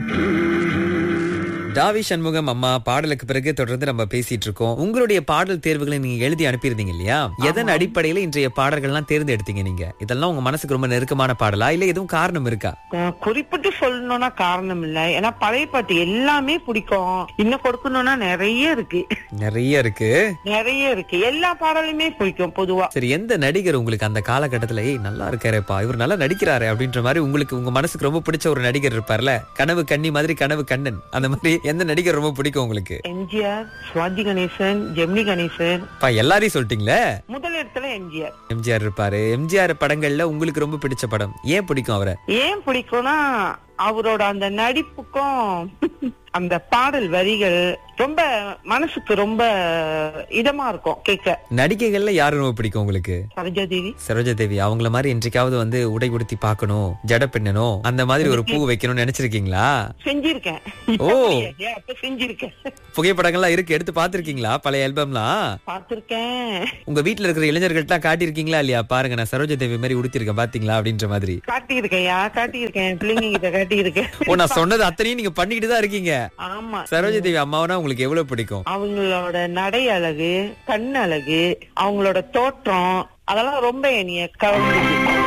டாவி சண்முகம் அம்மா பாடலுக்கு பிறகு தொடர்ந்து நம்ம பேசிட்டு இருக்கோம். உங்களுடைய பாடல் தேர்வுகளை நீங்க எழுதி அனுப்பியிருந்தீங்க இல்லையா? எதன் அடிப்படையில இன்றைய பாடல்கள்லாம் தேர்ந்தெடுத்தீங்க நீங்க? இதெல்லாம் உங்க மனசுக்கு ரொம்ப நெருக்கமான பாடலா இல்ல எதுவும் காரணம் இருக்கா? குறிப்பிட்டு சொல்லணும்னா காரணம் இல்ல. ஏன்னா பழைய பாட்டு எல்லாமே பிடிக்கும். இன்னும் கொடுக்கணும்னா நிறைய இருக்கு. நிறைய இருக்கு. எல்லா பாடலுமே பிடிக்கும் பொதுவா. சரி, எந்த நடிகர் உங்களுக்கு அந்த காலகட்டத்துல நல்லா இருக்காருப்பா, இவர் நல்லா நடிக்கிறாரு அப்படின்ற மாதிரி உங்களுக்கு உங்க மனசுக்கு ரொம்ப பிடிச்ச ஒரு நடிகர் இருப்பார்ல? கனவு கண்ணி மாதிரி கனவு கண்ணன், அந்த மாதிரி எந்த நடிகர் ரொம்ப பிடிக்கும் உங்களுக்கு? எம்ஜிஆர், சிவாஜி கணேசன், ஜெமினி கணேசன். எல்லாரையும் சொல்லிட்டீங்களே. முதல் இடத்துல எம்ஜிஆர் இருப்பாரு. எம்ஜிஆர் படங்கள்ல உங்களுக்கு ரொம்ப பிடிச்ச படம் ஏன் பிடிக்கும் அவரை? ஏன் பிடிக்கும்னா அவரோட அந்த நடிப்புக்கும் அந்த பாடல் வரிகள் ரொம்ப மனசுக்கு ரொம்ப இதமா இருக்கும் கேட்க. நடிகைகள்ல யாரு ரொம்ப பிடிக்கும் உங்களுக்கு? சரோஜா தேவி. அவங்கள மாதிரி என்றைக்காவது உடை உடுத்தி பாக்கணும், ஜட பின்னணும், அந்த மாதிரி ஒரு பூ வைக்கணும்னு நினைச்சிருக்கீங்களா? செஞ்சிருக்கேன். ஓ, செஞ்சிருக்கேன். புகைப்படங்கள்லாம் இருக்கு, எடுத்து பாத்திருக்கீங்களா? பழைய ஆல்பம்லாம் பாத்திருக்கேன். உங்க வீட்டுல இருக்கிற இளைஞர்கள்ட்ட காட்டியிருக்கீங்களா இல்லையா? பாருங்க, நான் சரோஜா தேவி மாதிரி உடுத்திருக்கேன் பாத்தீங்களா அப்படின்ற மாதிரி. காட்டியிருக்கேன் பிள்ளைங்க கிட்ட காட்டியிருக்கேன். ஓ, நான் சொன்னது அத்தனையும் நீங்க பண்ணிக்கிட்டு தான் இருக்கீங்க. ஆமா. சரோஜா தேவி அம்மாவனா உங்களுக்கு எவ்வளவு பிடிக்கும்? அவங்களோட நடை அழகு, கண் அழகு, அவங்களோட தோற்றம், அதெல்லாம் ரொம்ப என்னைய கவர்ந்துச்சு.